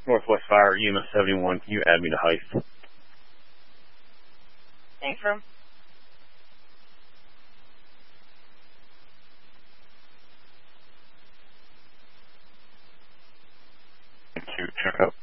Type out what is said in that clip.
Northwest Fire, EMS 71. Can you add me to Heist? Thanks, room. To check out.